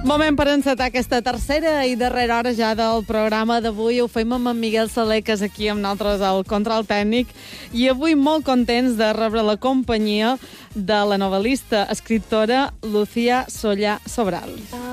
Moment per encetar aquesta tercera i darrera hora ja del programa d'avui. Ho fem amb en Miguel Saler, que és aquí amb nosaltres al control tècnic, i avui molt contents de rebre la companyia de la novel·lista, escriptora Lucía Sollà Sobral.